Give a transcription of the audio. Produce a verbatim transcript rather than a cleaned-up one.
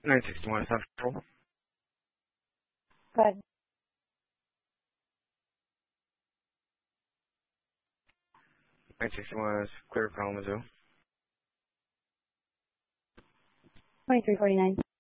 nine sixty-one Central. Good. nine sixty-one is clear Kalamazoo. twenty-three forty-nine.